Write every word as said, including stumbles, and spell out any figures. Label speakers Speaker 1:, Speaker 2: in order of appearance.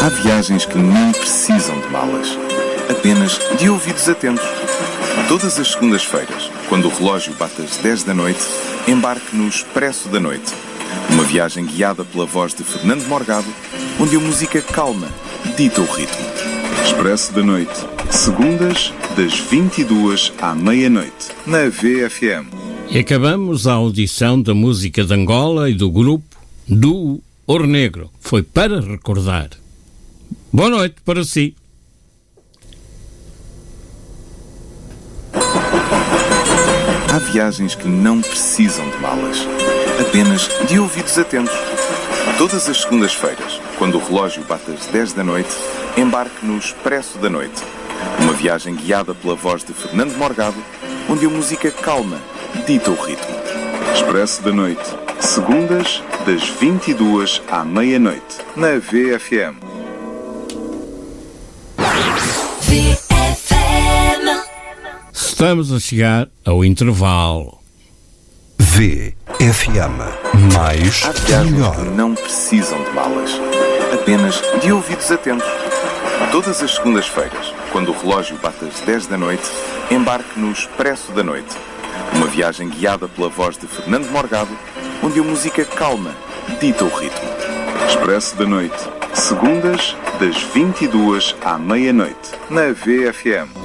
Speaker 1: Há viagens que não precisam de malas, apenas de ouvidos atentos. Todas as segundas-feiras, quando o relógio bate às dez da noite, embarque no Expresso da Noite. Uma viagem guiada pela voz de Fernando Morgado, onde a música calma dita o ritmo. Expresso da Noite, segundas, das vinte e duas à meia-noite, na V F M.
Speaker 2: E acabamos a audição da música de Angola e do grupo do Ouro Negro. Foi para recordar. Boa noite para si.
Speaker 1: Há viagens que não precisam de malas, apenas de ouvidos atentos. Todas as segundas-feiras, quando o relógio bate às dez da noite, embarque no Expresso da Noite. Uma viagem guiada pela voz de Fernando Morgado, onde a música calma dita o ritmo. Expresso da Noite, segundas, das vinte e duas à meia-noite, na V F M.
Speaker 3: V F M.
Speaker 2: Estamos a chegar ao intervalo.
Speaker 4: V F M. Mais
Speaker 1: Há viagens
Speaker 4: melhor.
Speaker 1: que não precisam de malas, apenas de ouvidos atentos. Todas as segundas-feiras, quando o relógio bate às dez da noite, embarque no Expresso da Noite. Uma viagem guiada pela voz de Fernando Morgado, onde a música calma dita o ritmo. Expresso da Noite, segundas, das vinte e duas à meia-noite, na V F M.